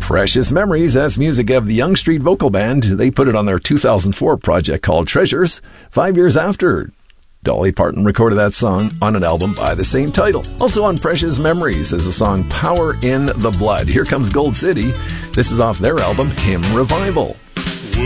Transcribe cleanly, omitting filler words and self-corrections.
Precious Memories, that's music of the Yonge Street Vocal Band. They put it on their 2004 project called Treasures, 5 years after Dolly Parton recorded that song on an album by the same title. Also on Precious Memories is the song Power in the Blood. Here comes Gold City. This is off their album, Hymn Revival.